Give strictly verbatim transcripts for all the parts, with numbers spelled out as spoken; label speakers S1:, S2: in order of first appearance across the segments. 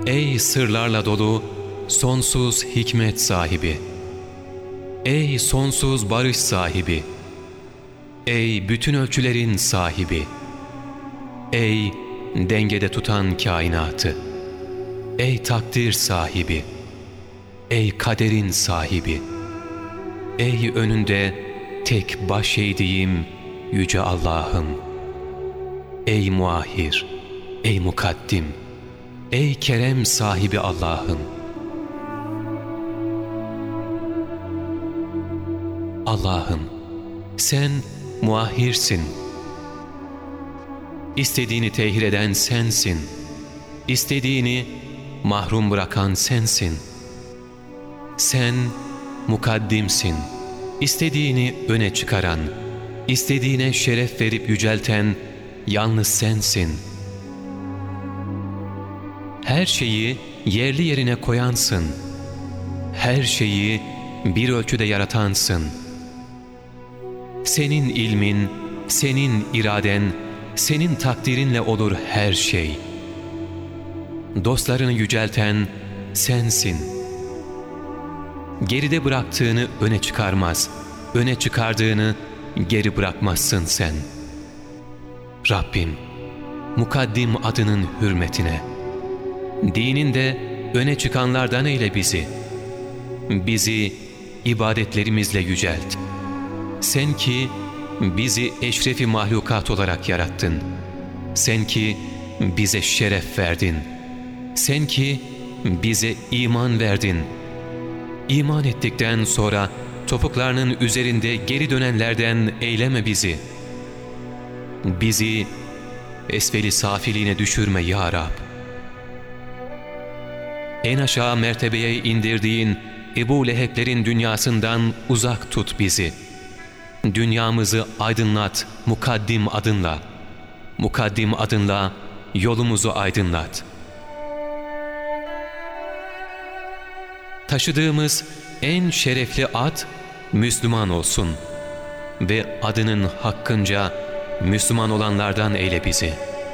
S1: Ey sırlarla dolu, sonsuz hikmet sahibi! Ey sonsuz barış sahibi! Ey bütün ölçülerin sahibi! Ey dengede tutan kainatı! Ey takdir sahibi! Ey kaderin sahibi! Ey önünde tek baş eğdiğim yüce Allah'ım! Ey muahhir! Ey mukaddim! Ey kerem sahibi Allah'ım! Allah'ım, sen muahhirsin. İstediğini tehir eden sensin. İstediğini mahrum bırakan sensin. Sen mukaddimsin. İstediğini öne çıkaran, istediğine şeref verip yücelten yalnız sensin. Her şeyi yerli yerine koyansın. Her şeyi bir ölçüde yaratansın. Senin ilmin, senin iraden, senin takdirinle olur her şey. Dostlarını yücelten sensin. Geride bıraktığını öne çıkarmaz, öne çıkardığını geri bırakmazsın sen. Rabbim, mukaddim adının hürmetine, dininde öne çıkanlardan eyle bizi. Bizi ibadetlerimizle yücelt. Sen ki bizi eşrefi mahlukat olarak yarattın. Sen ki bize şeref verdin. Sen ki bize iman verdin. İman ettikten sonra topuklarının üzerinde geri dönenlerden eyleme bizi. Bizi esfeli safiliğine düşürme ya Rab. En aşağı mertebeye indirdiğin Ebu Leheb'lerin dünyasından uzak tut bizi. Dünyamızı aydınlat mukaddim adınla. Mukaddim adınla yolumuzu aydınlat. Taşıdığımız en şerefli ad Müslüman olsun ve adının hakkınca Müslüman olanlardan eyle bizi.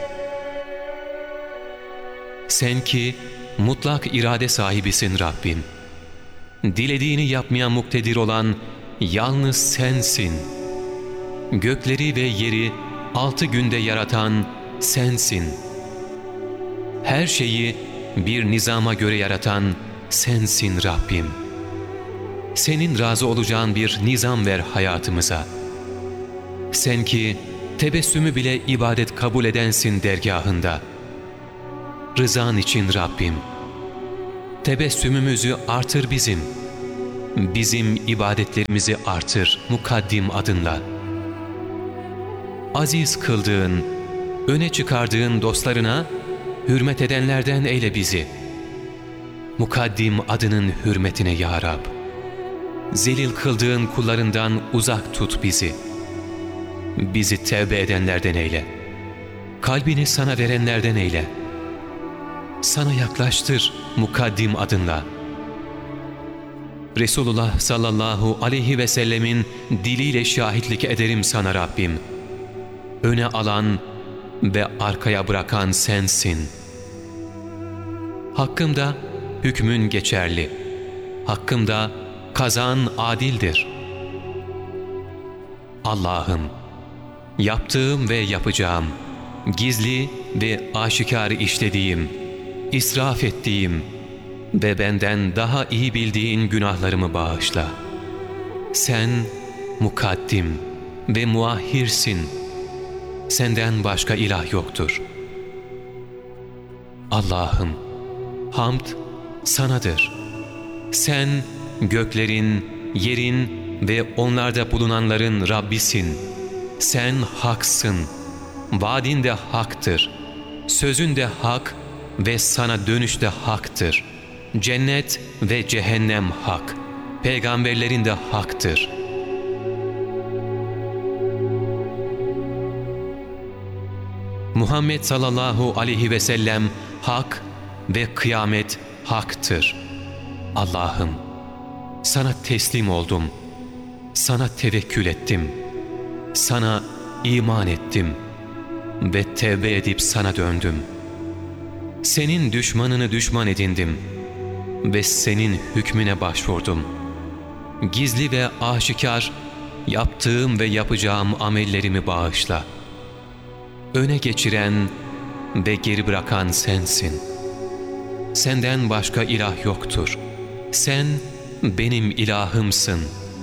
S1: Sen ki mutlak irade sahibisin Rabbim. Dilediğini yapmaya muktedir olan yalnız sensin. Gökleri ve yeri altı günde yaratan sensin. Her şeyi bir nizama göre yaratan sensin Rabbim. Senin razı olacağın bir nizam ver hayatımıza. Sen ki tebessümü bile ibadet kabul edensin dergahında. Rızan için Rabbim, tebessümümüzü artır bizim. Bizim ibadetlerimizi artır mukaddim adınla. Aziz kıldığın, öne çıkardığın dostlarına hürmet edenlerden eyle bizi. Mukaddim adının hürmetine ya Rab. Zelil kıldığın kullarından uzak tut bizi. Bizi tevbe edenlerden eyle. Kalbini sana verenlerden eyle. Sana yaklaştır mukaddim adınla. Resulullah sallallahu aleyhi ve sellemin diliyle şahitlik ederim sana Rabbim. Öne alan ve arkaya bırakan sensin. Hakkımda hükmün geçerli. Hakkımda kazan adildir. Allah'ım, yaptığım ve yapacağım, gizli ve aşikar işlediğim, israf ettiğim ve benden daha iyi bildiğin günahlarımı bağışla. Sen mukaddim ve muahhirsin. Senden başka ilah yoktur. Allah'ım, hamd sanadır. Sen göklerin, yerin ve onlarda bulunanların Rabbisin. Sen haksın. Vaadin de haktır. Sözün de hak ve sana dönüş de haktır. Cennet ve cehennem hak. Peygamberlerin de haktır. Muhammed sallallahu aleyhi ve sellem hak ve kıyamet haktır. Allah'ım, sana teslim oldum. Sana tevekkül ettim. Sana iman ettim ve tevbe edip sana döndüm. Senin düşmanını düşman edindim ve senin hükmüne başvurdum. Gizli ve aşikar yaptığım ve yapacağım amellerimi bağışla. Öne geçiren ve geri bırakan sensin. Senden başka ilah yoktur. Sen benim ilahımsın.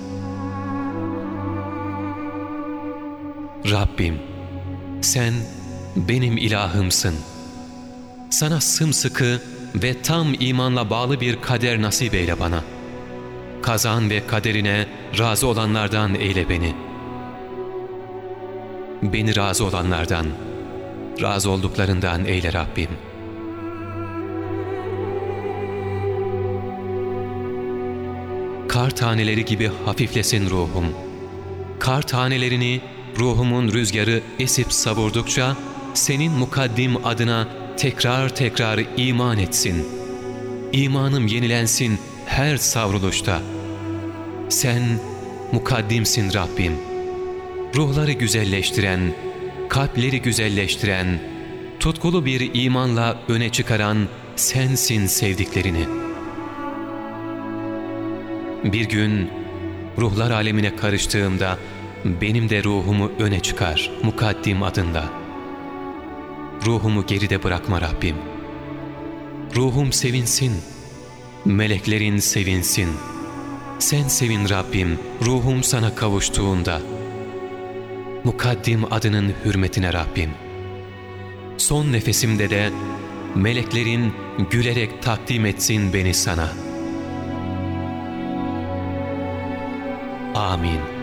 S1: Rabbim, sen benim ilahımsın. Sana sımsıkı ve tam imanla bağlı bir kader nasip eyle bana. Kazan ve kaderine razı olanlardan eyle beni. Beni razı olanlardan, razı olduklarından eyle Rabbim. Kar taneleri gibi hafiflesin ruhum. Kar tanelerini ruhumun rüzgarı esip savurdukça senin mukaddim adına tekrar tekrar iman etsin. İmanım yenilensin her savruluşta. Sen mukaddimsin Rabbim. Ruhları güzelleştiren, kalpleri güzelleştiren, tutkulu bir imanla öne çıkaran sensin sevdiklerini. Bir gün ruhlar alemine karıştığımda benim de ruhumu öne çıkar mukaddim adında. Ruhumu geride bırakma Rabbim. Ruhum sevinsin, meleklerin sevinsin. Sen sevin Rabbim, ruhum sana kavuştuğunda. Mukaddim adının hürmetine Rabbim. Son nefesimde de meleklerin gülerek takdim etsin beni sana. Amin.